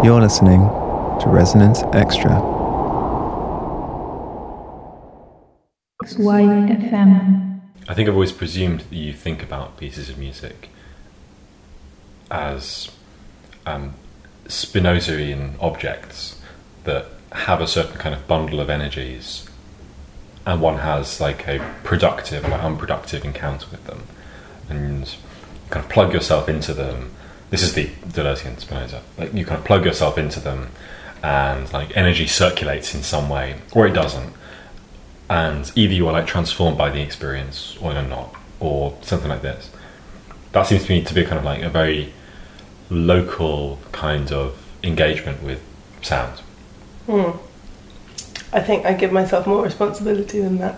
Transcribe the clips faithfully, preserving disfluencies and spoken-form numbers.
You're listening to Resonance Extra. X Y F M. I think I've always presumed that you think about pieces of music as um, Spinozarean objects that have a certain kind of bundle of energies, and one has like a productive or unproductive encounter with them, and kind of plug yourself into them. This is the Deleuzean Spinoza. Like you kind of plug yourself into them, and like energy circulates in some way, or it doesn't. And either you are like transformed by the experience, or you're not, or something like this. That seems to me to be kind of like a very local kind of engagement with sound. Hmm. I think I give myself more responsibility than that.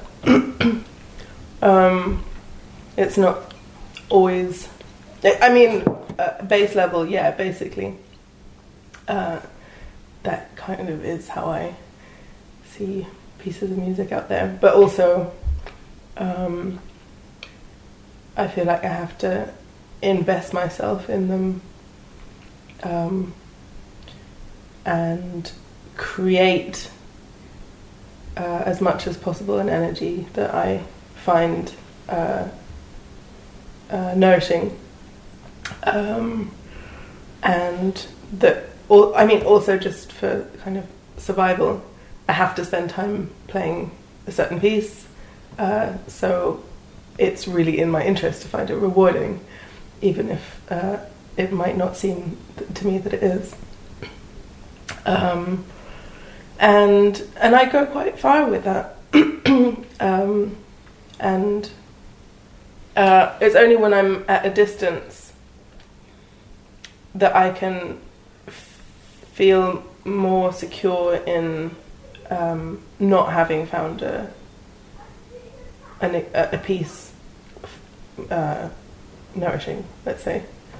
um, it's not always. I mean, uh, base level, yeah, basically. Uh, that kind of is how I see pieces of music out there. But also, um, I feel like I have to invest myself in them um, and create uh, as much as possible an energy that I find uh, uh, nourishing. Um, and that, or, I mean, also just for kind of survival, I have to spend time playing a certain piece, uh, so it's really in my interest to find it rewarding, even if uh, it might not seem th- to me that it is. Um, and and I go quite far with that, um, and uh, it's only when I'm at a distance that I can f- feel more secure in um, not having found a an, a, a piece uh, nourishing, let's say.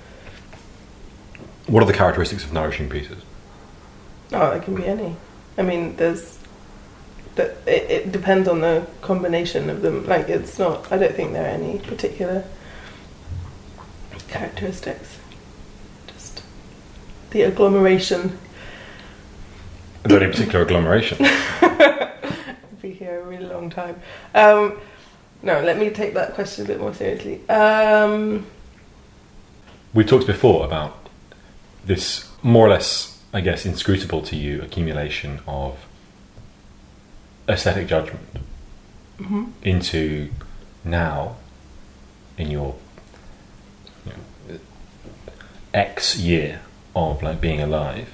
What are the characteristics of nourishing pieces? Oh, it can be any. I mean, there's that. It, it depends on the combination of them. Like, it's not. I don't think there are any particular characteristics. Just the agglomeration. Is there any particular agglomeration? I'd be here a really long time. Um, no, let me take that question a bit more seriously. Um, we talked before about this more or less, I guess, inscrutable to you accumulation of aesthetic judgment mm-hmm. into now, in your you know, X year of like being alive,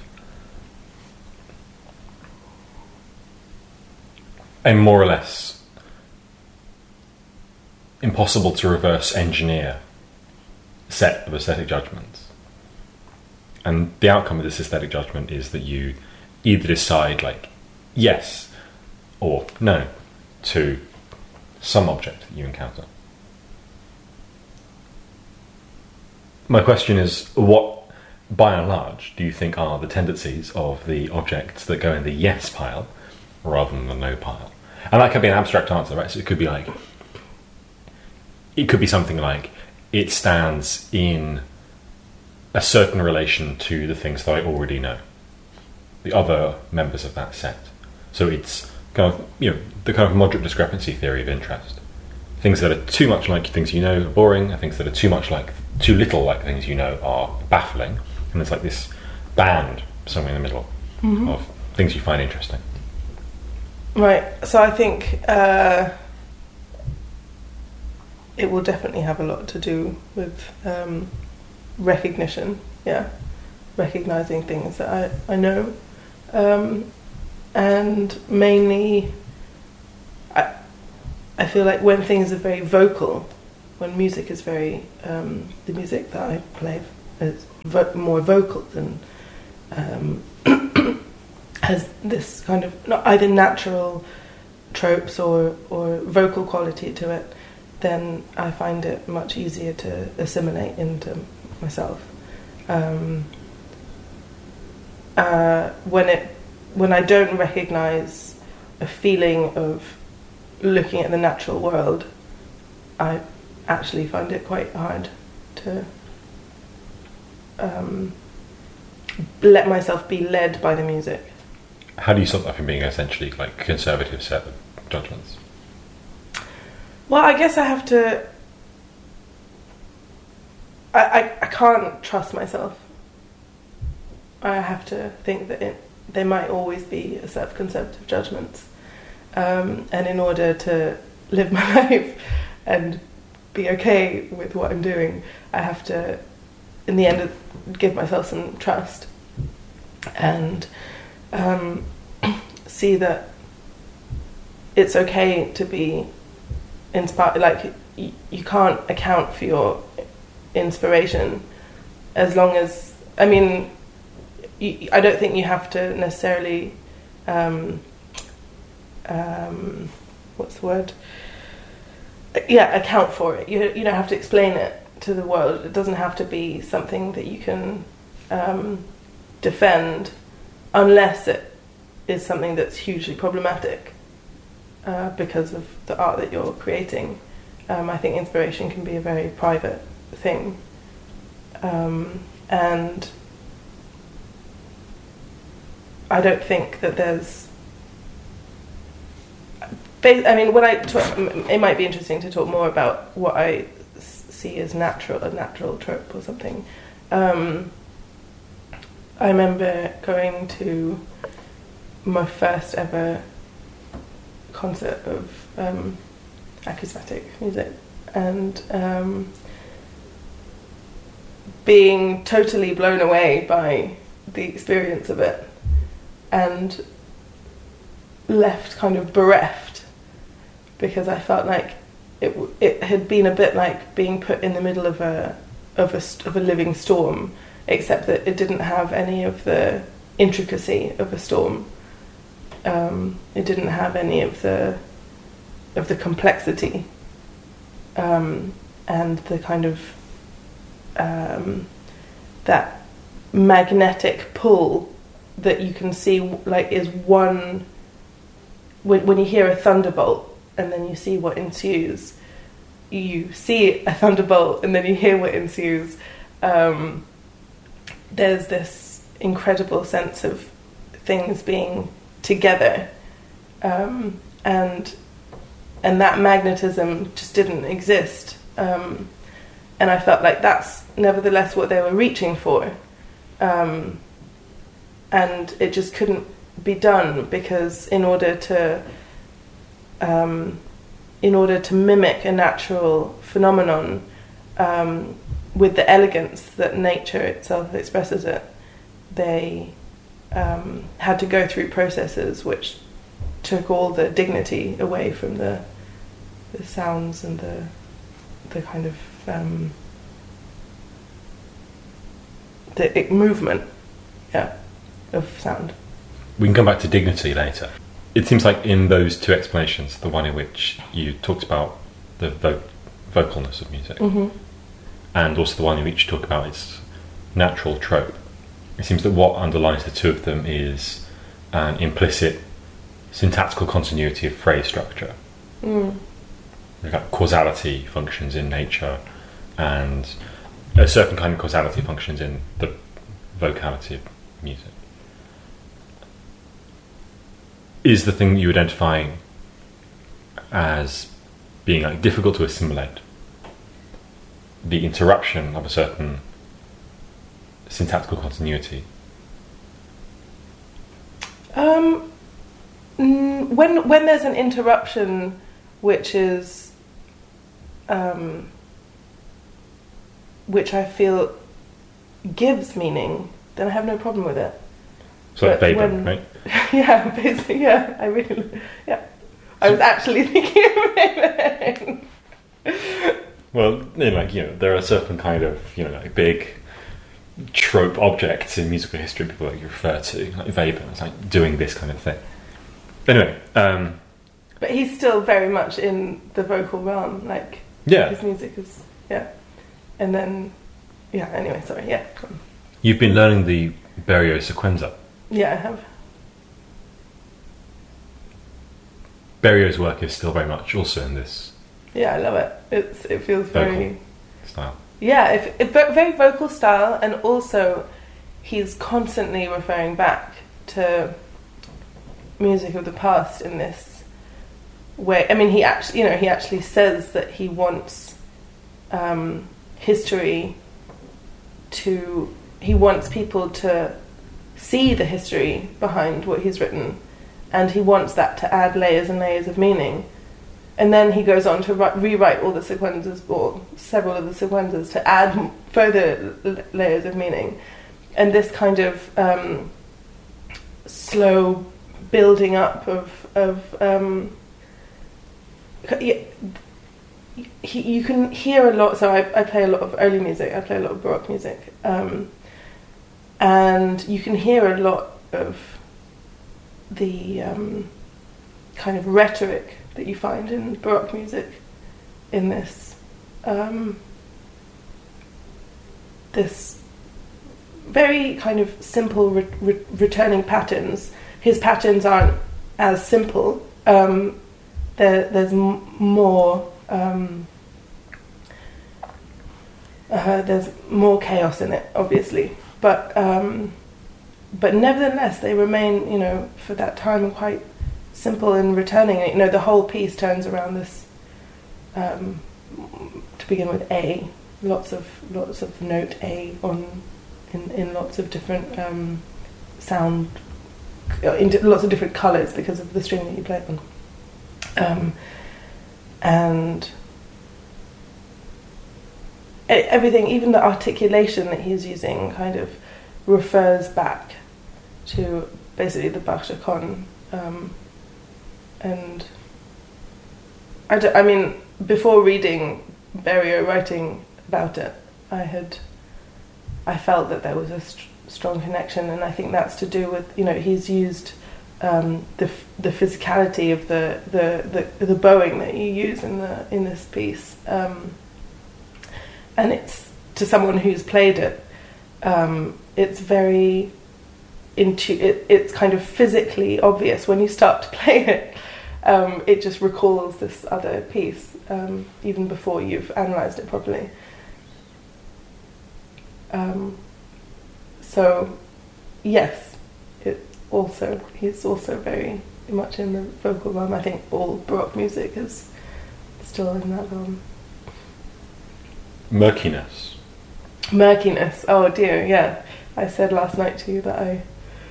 a more or less impossible to reverse engineer set of aesthetic judgments. And the outcome of this aesthetic judgment is that you either decide like yes or no to some object that you encounter. My question is, what, by and large, do you think are the tendencies of the objects that go in the yes pile rather than the no pile? And that could be an abstract answer, right? So it could be like, it could be something like, it stands in a certain relation to the things that I already know, the other members of that set. So it's kind of, you know, the kind of moderate discrepancy theory of interest. Things that are too much like things you know are boring, and things that are too much like, too little like things you know are baffling. And there's like this band somewhere in the middle mm-hmm. of things you find interesting. Right, so I think uh, it will definitely have a lot to do with um, recognition, yeah, recognizing things that I, I know, um, and mainly I, I feel like when things are very vocal, when music is very, um, the music that I play is vo- more vocal than um, has this kind of not either natural tropes or, or vocal quality to it, then I find it much easier to assimilate into myself. Um, uh, when it when I don't recognise a feeling of looking at the natural world, I actually find it quite hard to um, let myself be led by the music. How do you stop that from being essentially like a conservative set of judgments? Well, I guess I have to. I, I, I can't trust myself. I have to think that it, there might always be a set of conservative judgments. Um, and in order to live my life and be okay with what I'm doing, I have to, in the end, give myself some trust and um, see that it's okay to be inspired. Like, y- you can't account for your inspiration as long as, I mean, you, I don't think you have to necessarily um, um, what's the word? Yeah, account for it. You you don't have to explain it to the world. It doesn't have to be something that you can um, defend, unless it is something that's hugely problematic uh, because of the art that you're creating. Um, I think inspiration can be a very private thing, um, and I don't think that there's. I mean, when I talk, it might be interesting to talk more about what I see as natural, a natural trope or something. Um, I remember going to my first ever concert of um, acoustic music and um, being totally blown away by the experience of it and left kind of bereft, because I felt like it it had been a bit like being put in the middle of a of a of a living storm, except that it didn't have any of the intricacy of a storm. Um, it didn't have any of the of the complexity um, and the kind of um, that magnetic pull that you can see, like, is one when when you hear a thunderbolt. And then you see what ensues. You see a thunderbolt, and then you hear what ensues. Um, there's this incredible sense of things being together, um, and and that magnetism just didn't exist. Um, and I felt like that's nevertheless what they were reaching for, um, and it just couldn't be done, because in order to Um, in order to mimic a natural phenomenon um, with the elegance that nature itself expresses it, they um, had to go through processes which took all the dignity away from the the sounds and the the kind of um, the it, movement, yeah, of sound. We can come back to dignity later. It seems like in those two explanations, the one in which you talked about the vo- vocalness of music, mm-hmm. and also the one in which you talk about its natural trope, it seems that what underlies the two of them is an implicit syntactical continuity of phrase structure. Mm. Like causality functions in nature, and a certain kind of causality functions in the vocality of music. Is the thing that you're identifying as being like difficult to assimilate the interruption of a certain syntactical continuity? Um, when when there's an interruption, which is, um, which I feel gives meaning, then I have no problem with it. So like Weber, when, right? Yeah, basically, yeah. I really, yeah. I was actually thinking of Weber. Well, you know, like, you know, there are certain kind of, you know, like big trope objects in musical history people like you refer to, like Weber. It's like doing this kind of thing. Anyway, um, but he's still very much in the vocal realm. Like, yeah, his music is, yeah. And then, yeah. Anyway, sorry. Yeah. Go on. You've been learning the Berio sequenza. Yeah, I have. Berio's work is still very much also in this. Yeah, I love it. It's it feels vocal very style. Yeah, if, if very vocal style, and also he's constantly referring back to music of the past in this way. I mean, he actually, you know, he actually says that he wants um, history to, he wants people to see the history behind what he's written, and he wants that to add layers and layers of meaning. And then he goes on to write, rewrite all the sequences, or several of the sequences, to add further l- layers of meaning. And this kind of um, slow building up of of um, he, you can hear a lot. So I, I play a lot of early music. I play a lot of Baroque music, um, and you can hear a lot of the um, kind of rhetoric that you find in Baroque music in this um, this very kind of simple re- re- returning patterns. His patterns aren't as simple. Um, there, there's m- more um, uh, there's more chaos in it, obviously, but um, but nevertheless they remain, you know, for that time quite simple and returning. You know, the whole piece turns around this. Um, to begin with, A, lots of lots of note A on in, in lots of different um, sound, in lots of different colours because of the string that you play on, um, and everything, even the articulation that he's using, kind of refers back to basically the Bach Chaconne. Um, and I, d- I mean, before reading Berio writing about it, I had I felt that there was a st- strong connection, and I think that's to do with, you know, he's used um, the f- the physicality of the, the, the, the bowing that you use in the in this piece, um, and it's, to someone who's played it, um, it's very intu- it, it's kind of physically obvious when you start to play it. Um, it just recalls this other piece, um, even before you've analysed it properly. Um, so, yes, it also he's also very much in the vocal realm. I think all Baroque music is still in that realm. Murkiness. Murkiness. Oh dear, yeah. I said last night to you that I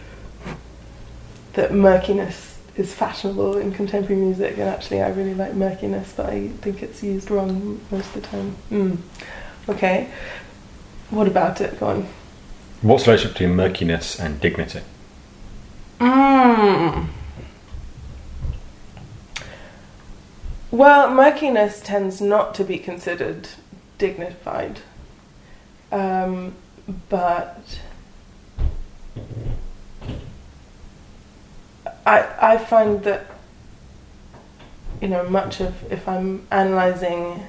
that murkiness is fashionable in contemporary music, and actually I really like murkiness, but I think it's used wrong most of the time. Mm. Okay. What about it? Go on. What's the relationship between murkiness and dignity? Mm. Well, murkiness tends not to be considered dignified, um, but I I find that, you know, much of, if I'm analysing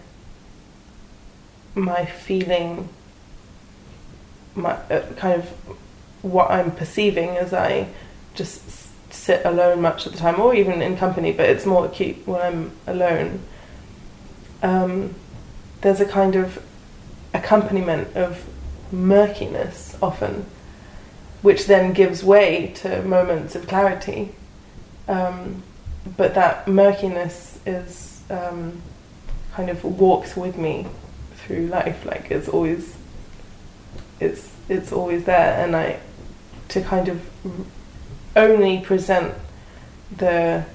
my feeling, my uh, kind of what I'm perceiving as I just s- sit alone much of the time, or even in company, but it's more acute when I'm alone. Um, there's a kind of accompaniment of murkiness often, which then gives way to moments of clarity. Um, but that murkiness is um, kind of walks with me through life, like it's always it's it's always there, and I to kind of only present the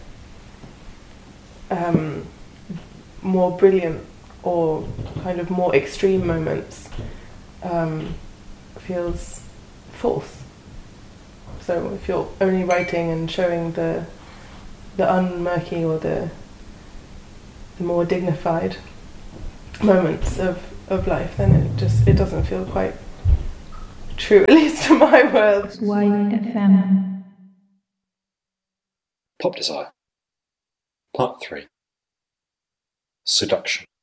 um, more brilliant or kind of more extreme moments um, feels false. So if you're only writing and showing the the unmurky or the the more dignified moments of, of life, then it just it doesn't feel quite true, at least to my world. Y F M. Pop Desire. Part three. Seduction.